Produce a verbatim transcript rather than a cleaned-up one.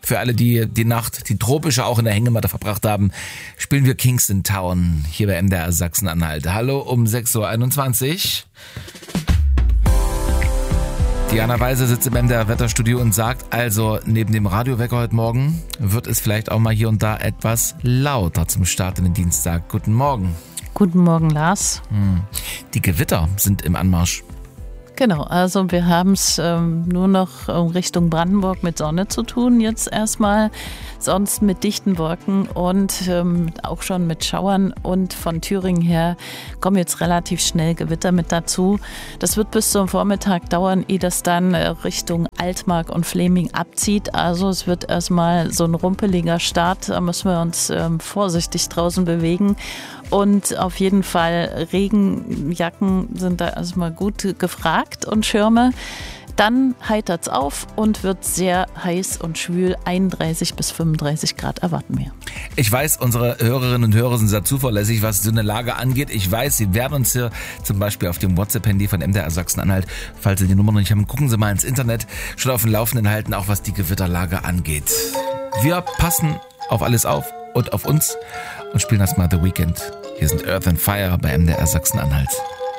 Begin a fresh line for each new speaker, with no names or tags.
Für alle, die die Nacht, die tropische auch in der Hängematte verbracht haben, spielen wir Kingston Town hier bei M D R Sachsen-Anhalt. Hallo um sechs Uhr einundzwanzig. Diana Weise sitzt im M D R-Wetterstudio und sagt, also neben dem Radiowecker heute Morgen wird es vielleicht auch mal hier und da etwas lauter zum Start in den Dienstag. Guten Morgen.
Guten Morgen, Lars.
Hm. Die Gewitter sind im Anmarsch.
Genau, also wir haben es ähm, nur noch Richtung Brandenburg mit Sonne zu tun jetzt erstmal, sonst mit dichten Wolken und ähm, auch schon mit Schauern und von Thüringen her kommen jetzt relativ schnell Gewitter mit dazu. Das wird bis zum Vormittag dauern, ehe das dann Richtung Altmark und Fläming abzieht. Also es wird erstmal so ein rumpeliger Start, da müssen wir uns ähm, vorsichtig draußen bewegen. Und auf jeden Fall Regenjacken sind da erstmal gut gefragt und Schirme. Dann heitert's auf und wird sehr heiß und schwül. einunddreißig bis fünfunddreißig Grad erwarten wir.
Ich weiß, unsere Hörerinnen und Hörer sind sehr zuverlässig, was so eine Lage angeht. Ich weiß, Sie werden uns hier zum Beispiel auf dem WhatsApp-Handy von M D R Sachsen-Anhalt, falls Sie die Nummer noch nicht haben, gucken Sie mal ins Internet, schon auf dem Laufenden halten, auch was die Gewitterlage angeht. Wir passen auf alles auf und auf uns und spielen erstmal The Weeknd. Hier sind Earth and Fire bei M D R Sachsen-Anhalt.